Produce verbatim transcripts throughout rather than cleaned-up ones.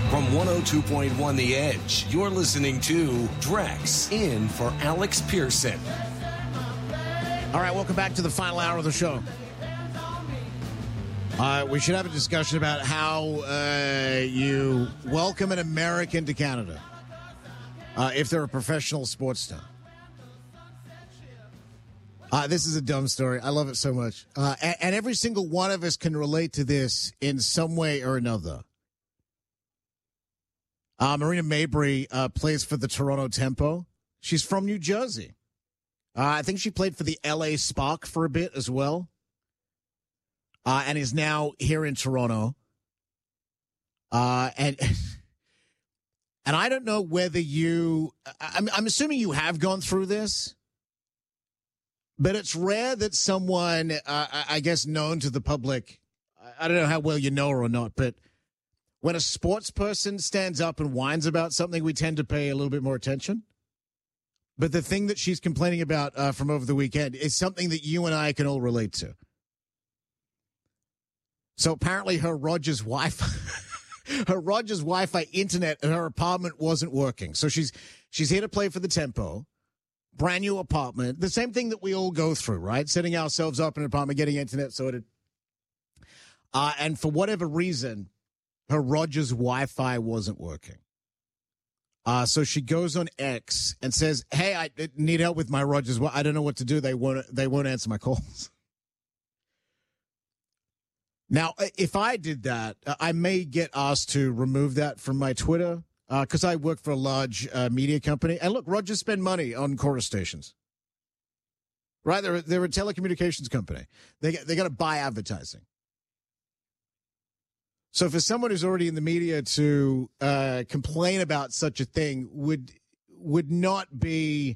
From one oh two point one The Edge, you're listening to Drex in for Alex Pearson. All right, welcome back to the final hour of the show. Uh, we should have a discussion about how uh, you welcome an American to Canada uh, if they're a professional sports star. Uh, this is a dumb story. I love it so much. Uh, and, and every single one of us can relate to this in some way or another. Uh, Marina Mabrey uh, plays for the Toronto Tempo. She's from New Jersey. Uh, I think she played for the L A Spark for a bit as well. Uh, and is now here in Toronto. Uh, and and I don't know whether you, I'm, I'm assuming you have gone through this, but it's rare that someone, uh, I guess, known to the public, I don't know how well you know her or not, but when a sports person stands up and whines about something, we tend to pay a little bit more attention. But the thing that she's complaining about uh, from over the weekend is something that you and I can all relate to. So apparently her Rogers Wi-Fi, her Rogers Wi-Fi internet in her apartment wasn't working. So she's she's here to play for the Tempo, brand new apartment, the same thing that we all go through, right? Setting ourselves up in an apartment, getting internet sorted. Uh, and for whatever reason, her Rogers Wi-Fi wasn't working. Uh, so she goes on X and says, "Hey, I need help with my Rogers. I don't know what to do. They won't. They won't answer my calls." Now, if I did that, I may get asked to remove that from my Twitter because uh, I work for a large uh, media company. And look, Rogers spend money on Chorus stations, right? They're they're a telecommunications company. They they got to buy advertising. So for someone who's already in the media to uh, complain about such a thing would would not be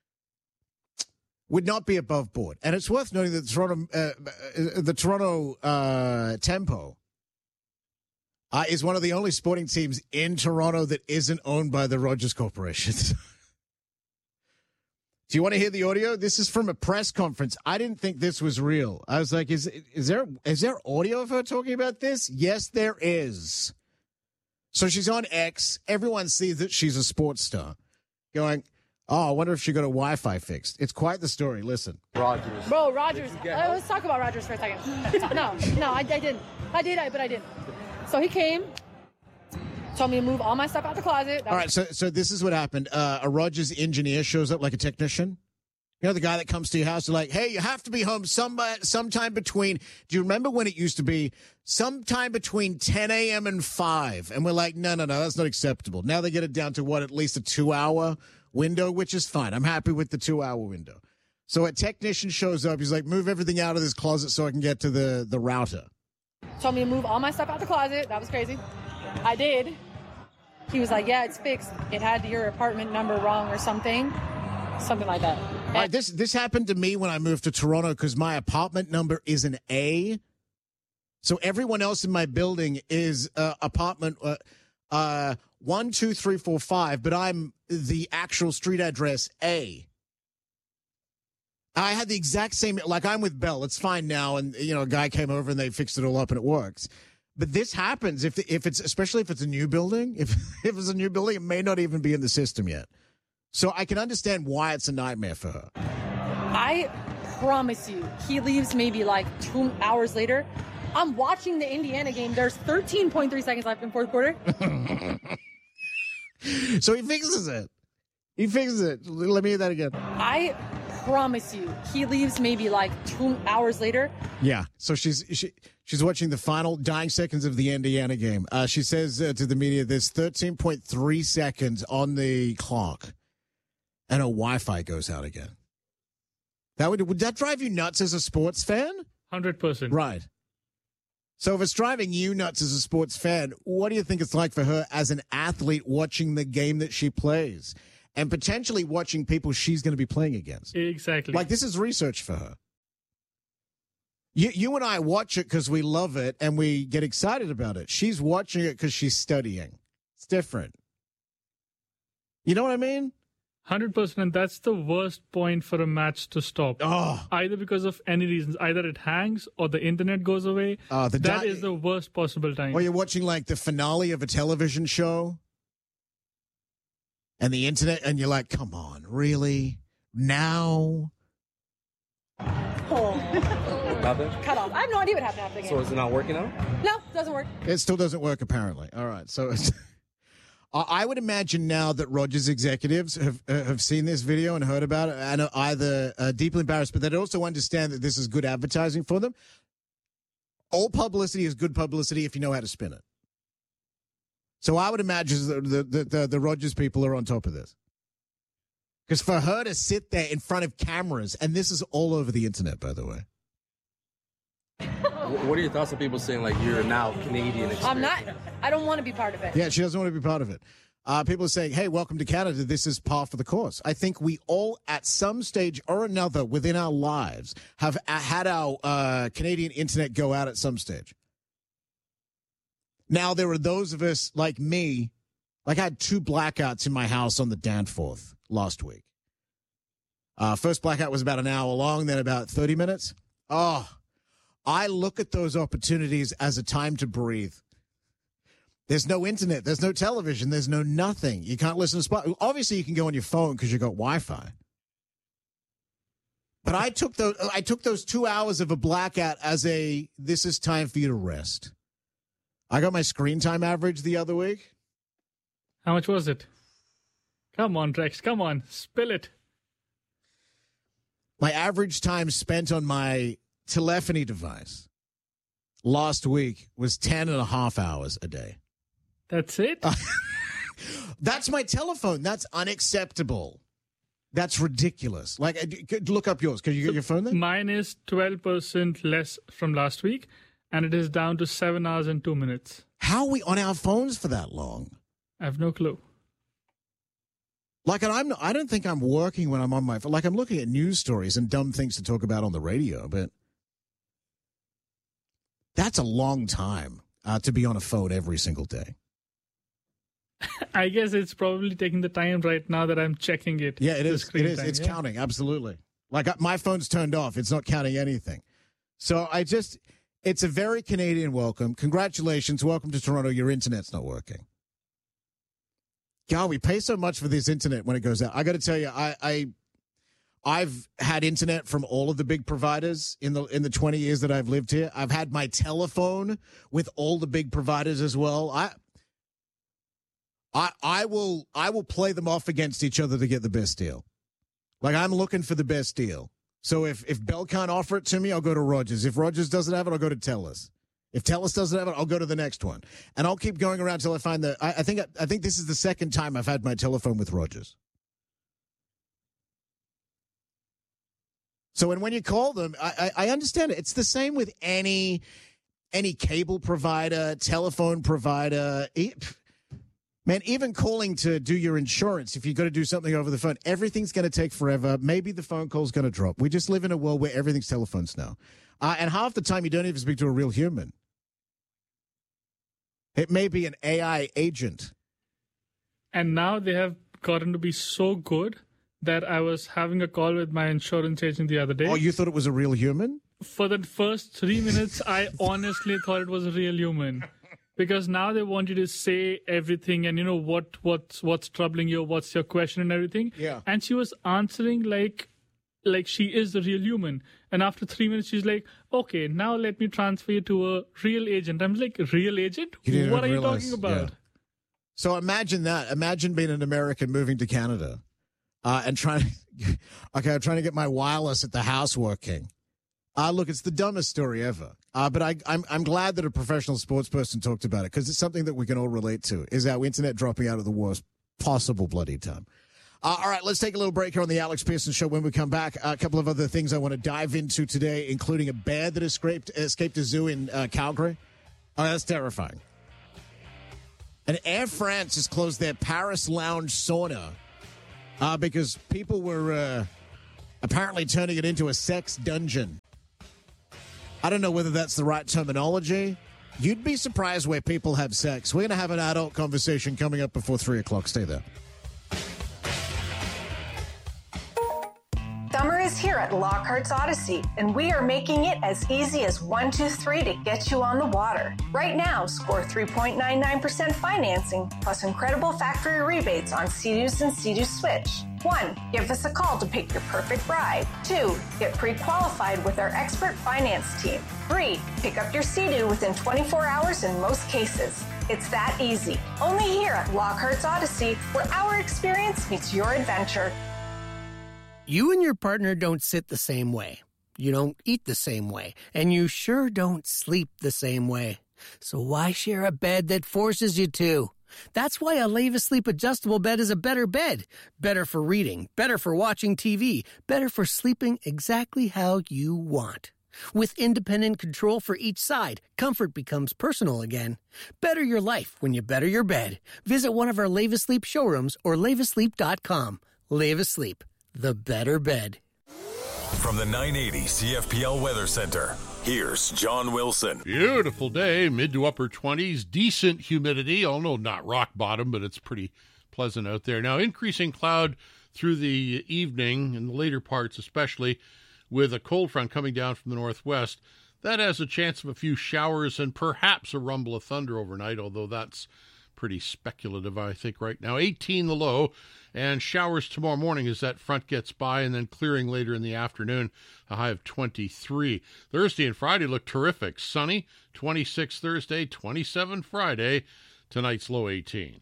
would not be above board. And it's worth noting that the Toronto uh, the Toronto uh, Tempo uh, is one of the only sporting teams in Toronto that isn't owned by the Rogers Corporation. Do you want to hear the audio? This is from a press conference. I didn't think this was real. I was like, is is there is there audio of her talking about this? Yes, there is. So she's on X. Everyone sees that she's a sports star. Going, oh, I wonder if she got a Wi-Fi fixed. It's quite the story. Listen. Rogers. Bro, Rogers. Uh, let's talk about Rogers for a second. No, no, I, I didn't. I did, but I didn't. So he came. Told me to move all my stuff out the closet. That all right, so so this is what happened. Uh, a Rogers engineer shows up like a technician. You know, the guy that comes to your house, like, hey, you have to be home some, sometime between, do you remember when it used to be sometime between ten a.m. and five? And we're like, no, no, no, that's not acceptable. Now they get it down to what, at least a two-hour window, which is fine. I'm happy with the two-hour window. So a technician shows up. He's like, move everything out of this closet so I can get to the, the router. Told me to move all my stuff out the closet. That was crazy. I did. He was like, yeah, it's fixed. It had your apartment number wrong or something. Something like that. All right, this this happened to me when I moved to Toronto because my apartment number is an A. So everyone else in my building is uh, apartment uh, uh, one, two, three, four, five, but I'm the actual street address A. I had the exact same, like I'm with Bell. It's fine now. And, you know, a guy came over and they fixed it all up and it works. But this happens if if it's, especially if it's a new building. If if it's a new building, it may not even be in the system yet. So I can understand why it's a nightmare for her. I promise you, he leaves maybe like two hours later. I'm watching the Indiana game. There's thirteen point three seconds left in fourth quarter. So he fixes it. He fixes it. Let me hear that again. I promise you, he leaves maybe like two hours later. Yeah. So she's she, she's watching the final dying seconds of the Indiana game. Uh, she says uh, to the media, "There's thirteen point three seconds on the clock, and her Wi-Fi goes out again." That would would that drive you nuts as a sports fan? one hundred percent. Right. So if it's driving you nuts as a sports fan, what do you think it's like for her as an athlete watching the game that she plays? And potentially watching people she's going to be playing against. Exactly. Like, this is research for her. You, you and I watch it because we love it and we get excited about it. She's watching it because she's studying. It's different. You know what I mean? hundred percent, and that's the worst point for a match to stop. Oh. Either because of any reasons. Either it hangs or the internet goes away. Uh, the that di- is the worst possible time. Or you're watching like the finale of a television show and the internet, and you're like, come on, really? Now? Oh. Cut off. I have no idea what happened after the game. So is it not working out? No, doesn't work. It still doesn't work, apparently. All right. So it's, I would imagine now that Rogers executives have uh, have seen this video and heard about it and are either uh, deeply embarrassed, but they also understand that this is good advertising for them. All publicity is good publicity if you know how to spin it. So I would imagine that the, the, the, the Rogers people are on top of this. Because for her to sit there in front of cameras, and this is all over the internet, by the way. What are your thoughts on people saying, like, you're now Canadian experience? I'm not. I don't want to be part of it. Yeah, she doesn't want to be part of it. Uh, people are saying, hey, welcome to Canada. This is par for the course. I think we all, at some stage or another within our lives, have had our uh, Canadian internet go out at some stage. Now, there are those of us like me, like I had two blackouts in my house on the Danforth last week. Uh, first blackout was about an hour long, then about thirty minutes. Oh, I look at those opportunities as a time to breathe. There's no internet. There's no television. There's no nothing. You can't listen to spot. Obviously, you can go on your phone because you got Wi-Fi. But I took those. I took those two hours of a blackout as a. This is time for you to rest. I got my screen time average the other week. How much was it? Come on, Drex. Come on, spill it. My average time spent on my telephony device last week was ten and a half hours a day. That's it? Uh, that's my telephone. That's unacceptable. That's ridiculous. Like, look up yours. Can you get your phone there? Mine is twelve percent less from last week, and it is down to seven hours and two minutes. How are we on our phones for that long? I have no clue. Like, and I'm, I don't think I'm working when I'm on my phone. Like, I'm looking at news stories and dumb things to talk about on the radio, but that's a long time uh, to be on a phone every single day. I guess it's probably taking the time right now that I'm checking it. Yeah, it is. It is. Time, it's yeah? counting. Absolutely. Like, my phone's turned off. It's not counting anything. So I just, it's a very Canadian welcome. Congratulations. Welcome to Toronto. Your internet's not working. God, we pay so much for this internet when it goes out. I got to tell you, I, I, I've had internet from all of the big providers in the in the twenty years that I've lived here. I've had my telephone with all the big providers as well. I, I, I will, I will play them off against each other to get the best deal. Like, I'm looking for the best deal. So if if Bell can't offer it to me, I'll go to Rogers. If Rogers doesn't have it, I'll go to TELUS. If TELUS doesn't have it, I'll go to the next one. And I'll keep going around until I find the... I, I think I think this is the second time I've had my telephone with Rogers. So and when you call them, I, I, I understand it. It's the same with any any cable provider, telephone provider. Man, even calling to do your insurance, if you've got to do something over the phone, everything's going to take forever. Maybe the phone call's going to drop. We just live in a world where everything's telephones now. Uh, and half the time you don't even speak to a real human. It may be an A I agent. And now they have gotten to be so good that I was having a call with my insurance agent the other day. Oh, you thought it was a real human? For the first three minutes, I honestly thought it was a real human. Because now they want you to say everything and, you know, what what's, what's troubling you, what's your question and everything. Yeah. And she was answering like like she is the real human. And after three minutes, she's like, okay, now let me transfer you to a real agent. I'm like, real agent? What are realize, you talking about? Yeah. So imagine that. Imagine being an American moving to Canada uh, and trying to, okay, I'm trying to get my wireless at the house working. Uh, look, it's the dumbest story ever. Uh, but I, I'm I'm glad that a professional sports person talked about it because it's something that we can all relate to, is our internet dropping out at the worst possible bloody time. Uh, all right, let's take a little break here on the Alex Pearson Show. When we come back, uh, a couple of other things I want to dive into today, including a bear that escaped, escaped a zoo in uh, Calgary. Oh, that's terrifying. And Air France has closed their Paris lounge sauna uh, because people were uh, apparently turning it into a sex dungeon. I don't know whether that's the right terminology. You'd be surprised where people have sex. We're going to have an adult conversation coming up before three o'clock. Stay there. here at Lockhart's Odyssey, and we are making it as easy as one, two, three to get you on the water. Right now, score three point nine nine percent financing plus incredible factory rebates on Sea-Doos and Sea-Doo Switch. One, give us a call to pick your perfect ride. Two, get pre-qualified with our expert finance team. Three, pick up your Sea-Doo within twenty-four hours in most cases. It's that easy. Only here at Lockhart's Odyssey, where our experience meets your adventure. You and your partner don't sit the same way. You don't eat the same way. And you sure don't sleep the same way. So why share a bed that forces you to? That's why a Leva Sleep adjustable bed is a better bed. Better for reading, better for watching T V, better for sleeping exactly how you want. With independent control for each side, comfort becomes personal again. Better your life when you better your bed. Visit one of our Leva Sleep showrooms or leva sleep dot com. Leva Sleep, the better bed. From the nine eighty C F P L Weather Center, here's John Wilson. Beautiful day, mid to upper twenties, decent humidity, although not rock bottom, but it's pretty pleasant out there. Now, increasing cloud through the evening, and the later parts especially, with a cold front coming down from the northwest. That has a chance of a few showers and perhaps a rumble of thunder overnight, although that's pretty speculative, I think, right now. eighteen the low, and showers tomorrow morning as that front gets by, and then clearing later in the afternoon, a high of twenty-three. Thursday and Friday look terrific. Sunny, twenty-six Thursday, twenty-seven Friday. Tonight's low eighteen.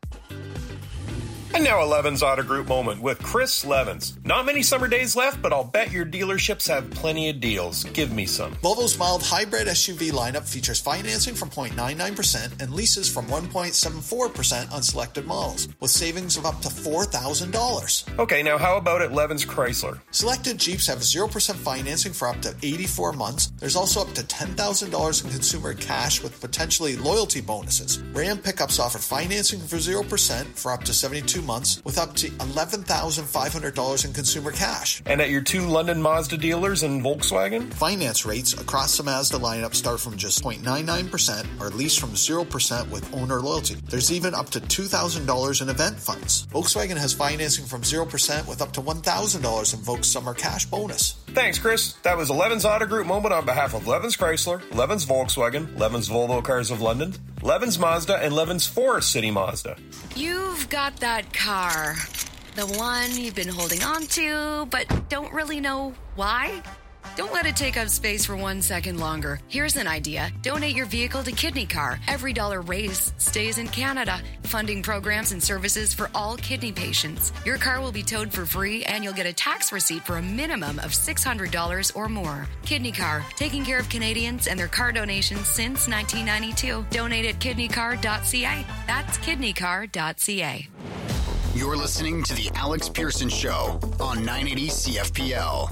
And now a Levins Auto Group moment with Chris Levins. Not many summer days left, but I'll bet your dealerships have plenty of deals. Give me some. Volvo's mild hybrid S U V lineup features financing from zero point nine nine percent and leases from one point seven four percent on selected models, with savings of up to four thousand dollars. Okay, now how about at Levins Chrysler? Selected Jeeps have zero percent financing for up to eighty-four months. There's also up to ten thousand dollars in consumer cash with potentially loyalty bonuses. Ram pickups offer financing for zero percent for up to seventy-two months with up to eleven thousand five hundred dollars in consumer cash. And at your two London Mazda dealers and Volkswagen? Finance rates across the Mazda lineup start from just zero point nine nine percent or lease from zero percent with owner loyalty. There's even up to two thousand dollars in event funds. Volkswagen has financing from zero percent with up to one thousand dollars in Volks Summer Cash bonus. Thanks, Chris. That was a Levins Auto Group moment on behalf of Levins Chrysler, Levins Volkswagen, Levins Volvo Cars of London, Levins Mazda, and Levins Forest City Mazda. You've got that car, the one you've been holding on to, but don't really know why? Don't let it take up space for one second longer. Here's an idea. Donate your vehicle to Kidney Car. Every dollar raised stays in Canada, funding programs and services for all kidney patients. Your car will be towed for free, and you'll get a tax receipt for a minimum of six hundred dollars or more. Kidney Car, taking care of Canadians and their car donations since nineteen ninety-two. Donate at kidney car dot c a. That's kidney car dot c a. You're listening to The Alex Pearson Show on nine eighty C F P L.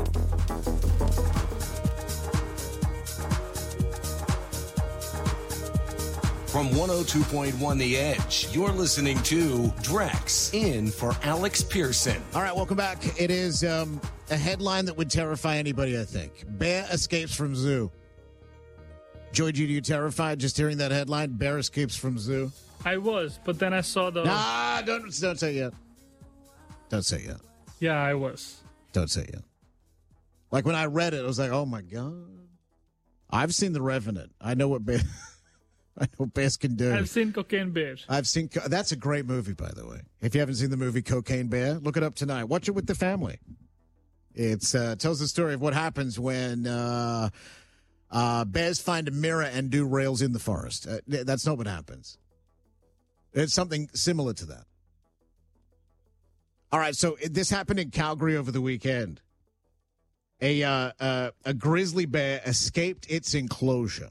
From one oh two point one The Edge, you're listening to Drex in for Alex Pearson. All right, welcome back. It is um, a headline that would terrify anybody, I think. Bear escapes from zoo. Joy G, are you terrified just hearing that headline? Bear escapes from zoo? I was, but then I saw the... Nah, don't, don't say yet. Don't say yet. Yeah, I was. Don't say yet. Like when I read it, I was like, oh my God. I've seen The Revenant. I know what bear, I know what bears can do. I've seen Cocaine Bear. I've seen, that's a great movie, by the way. If you haven't seen the movie Cocaine Bear, look it up tonight. Watch it with the family. It uh, tells the story of what happens when uh, uh, bears find a mirror and do rails in the forest. Uh, that's not what happens. It's something similar to that. All right, so this happened in Calgary over the weekend. A uh, uh, a grizzly bear escaped its enclosure.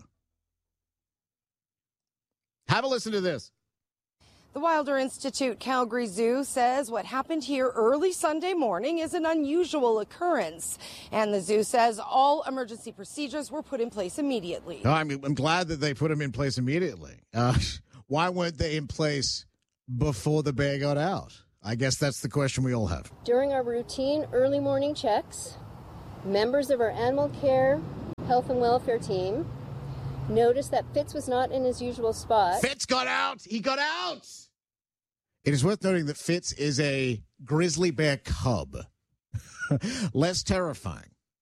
Have a listen to this. The Wilder Institute Calgary Zoo says what happened here early Sunday morning is an unusual occurrence. And the zoo says all emergency procedures were put in place immediately. Oh, I'm, I'm glad that they put them in place immediately. Uh, why weren't they in place before the bear got out? I guess that's the question we all have. During our routine early morning checks, members of our animal care, health and welfare team noticed that Fitz was not in his usual spot. Fitz got out! He got out! It is worth noting that Fitz is a grizzly bear cub. Less terrifying.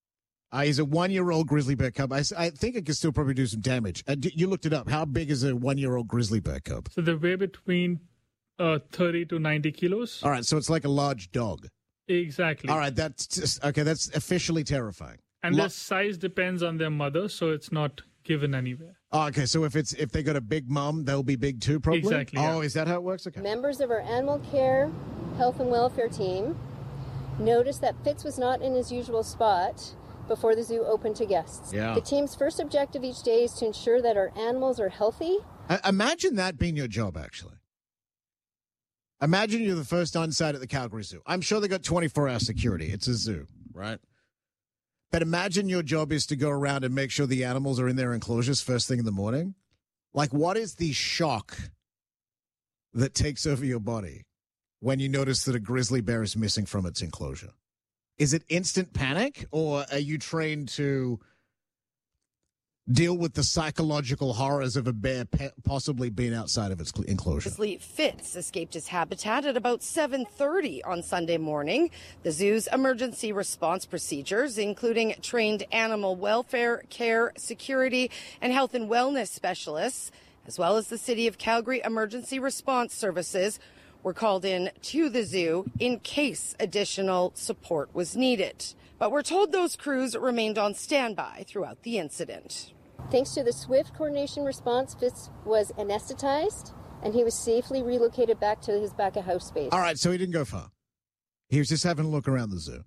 Uh, he's a one-year-old grizzly bear cub. I, I think it can still probably do some damage. Uh, d- you looked it up. How big is a one-year-old grizzly bear cub? So they weigh between uh, thirty to ninety kilos. All right, so it's like a large dog. Exactly. All right, that's just, okay. That's officially terrifying. And Lo- their size depends on their mother, so it's not given anywhere. Oh, okay, so if it's if they got a big mom, they'll be big too, probably. Exactly. Oh, yeah. is that how it works? Okay. Members of our animal care, health and welfare team noticed that Fitz was not in his usual spot before the zoo opened to guests. Yeah. The team's first objective each day is to ensure that our animals are healthy. I, imagine that being your job, actually. Imagine you're the first on site at the Calgary Zoo. I'm sure they got twenty-four hour security. It's a zoo, right? But imagine your job is to go around and make sure the animals are in their enclosures first thing in the morning. Like, what is the shock that takes over your body when you notice that a grizzly bear is missing from its enclosure? Is it instant panic, or are you trained to deal with the psychological horrors of a bear pe- possibly being outside of its cl- enclosure? Grizzly Fitz escaped his habitat at about seven thirty on Sunday morning. The zoo's emergency response procedures, including trained animal welfare, care, security, and health and wellness specialists, as well as the City of Calgary Emergency Response Services, were called in to the zoo in case additional support was needed. But we're told those crews remained on standby throughout the incident. Thanks to the swift coordination response, Fitz was anesthetized and he was safely relocated back to his back of house space. All right, so he didn't go far. He was just having a look around the zoo.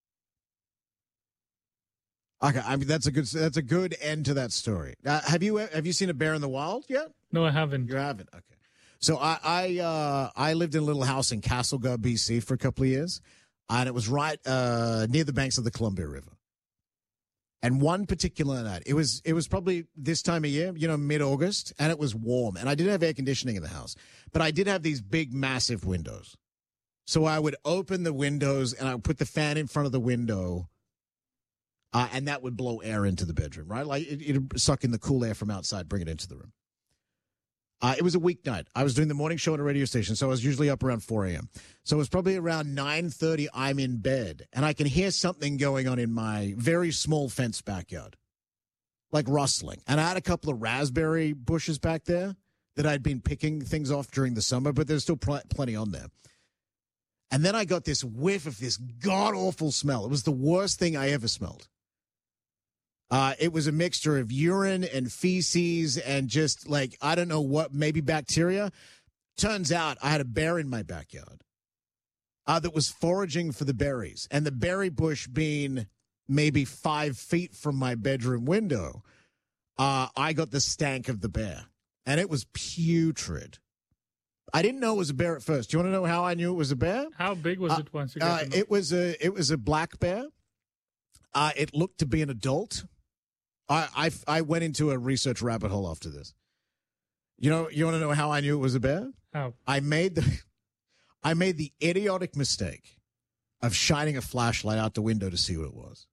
Okay, I mean that's a good that's a good end to that story. Uh, have you have you seen a bear in the wild yet? No, I haven't. You haven't. Okay. So I I uh, I lived in a little house in Castlegar, B C, for a couple of years, and it was right uh, near the banks of the Columbia River. And one particular night, it was it was probably this time of year, you know, mid-August, and it was warm. And I didn't have air conditioning in the house, but I did have these big, massive windows. So I would open the windows and I would put the fan in front of the window, uh, and that would blow air into the bedroom, right? Like it, it'd suck in the cool air from outside, bring it into the room. Uh, it was a weeknight. I was doing the morning show at a radio station, so I was usually up around four a.m. So it was probably around nine thirty, I'm in bed, and I can hear something going on in my very small fenced backyard, like rustling. And I had a couple of raspberry bushes back there that I'd been picking things off during the summer, but there's still pl- plenty on there. And then I got this whiff of this god-awful smell. It was the worst thing I ever smelled. Uh, it was a mixture of urine and feces and just like, I don't know what, maybe bacteria. Turns out I had a bear in my backyard uh, that was foraging for the berries. And the berry bush being maybe five feet from my bedroom window, uh, I got the stank of the bear. And it was putrid. I didn't know it was a bear at first. Do you want to know how I knew it was a bear? How big was uh, it once you uh, got to know? It was a, it was a black bear. Uh, it looked to be an adult. I, I, I went into a research rabbit hole after this. You know, you want to know how I knew it was a bear? How? I made the, I made the idiotic mistake of shining a flashlight out the window to see what it was.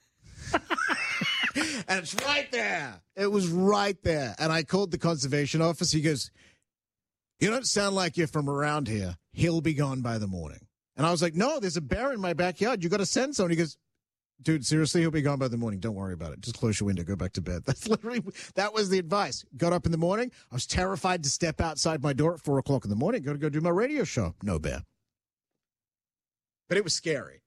And it's right there. It was right there. And I called the conservation office. He goes, "You don't sound like you're from around here. He'll be gone by the morning." And I was like, "No, there's a bear in my backyard. You got to send someone." He goes, "Dude, seriously, he'll be gone by the morning. Don't worry about it. Just close your window, go back to bed." That's literally, that was the advice. Got up in the morning. I was terrified to step outside my door at four o'clock in the morning. Got to go do my radio show. No bear. But it was scary.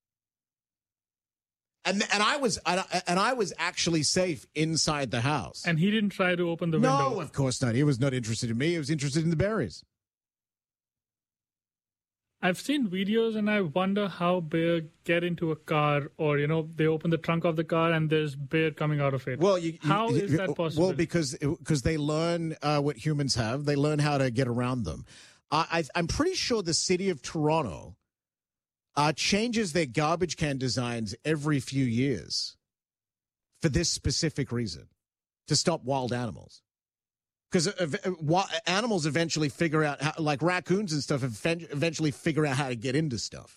And and I was and I was actually safe inside the house. And he didn't try to open the no, window. No, of course not. He was not interested in me. He was interested in the berries. I've seen videos and I wonder how bear get into a car, or, you know, they open the trunk of the car and there's bear coming out of it. Well, you, how you, is that possible? Well, because because they learn uh, what humans have. They learn how to get around them. Uh, I, I'm pretty sure the city of Toronto uh, changes their garbage can designs every few years for this specific reason, to stop wild animals. Because animals eventually figure out, how, like raccoons and stuff, eventually figure out how to get into stuff.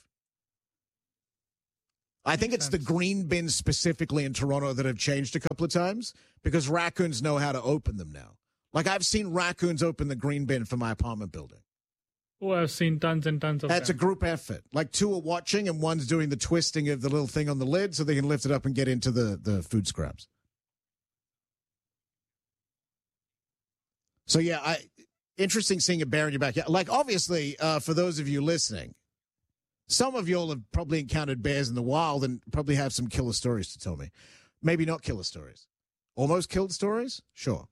I think it's the green bins specifically in Toronto that have changed a couple of times, because raccoons know how to open them now. Like I've seen raccoons open the green bin for my apartment building. Oh, I've seen tons and tons of That's them. a group effort. Like two are watching and one's doing the twisting of the little thing on the lid so they can lift it up and get into the, the food scraps. So, yeah, I interesting seeing a bear in your backyard. Like, obviously, uh, for those of you listening, some of you all have probably encountered bears in the wild and probably have some killer stories to tell me. Maybe not killer stories. Almost killed stories? Sure.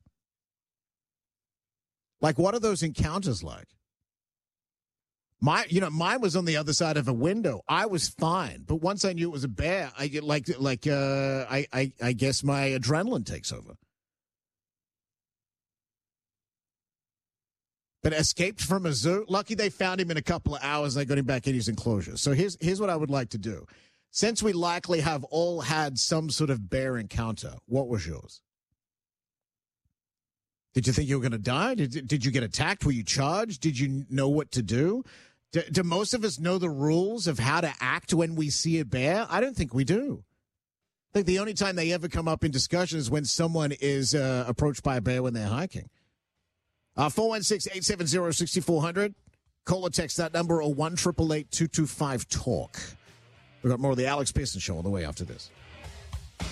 Like, what are those encounters like? My, you know, mine was on the other side of a window. I was fine, but once I knew it was a bear, I get like, like, uh, I, I, I guess my adrenaline takes over. But escaped from a zoo. Lucky they found him in a couple of hours. They got him back in his enclosure. So here's here's what I would like to do. Since we likely have all had some sort of bear encounter, what was yours? Did you think you were going to die? Did did you get attacked? Were you charged? Did you know what to do? Do, do most of us know the rules of how to act when we see a bear? I don't think we do. I think the only time they ever come up in discussion is when someone is uh, approached by a bear when they're hiking. Uh, four one six, eight seven zero, six four zero zero. Call or text that number or one eight eight eight, two two five, talk. We've got more of the Alex Pearson Show on the way after this.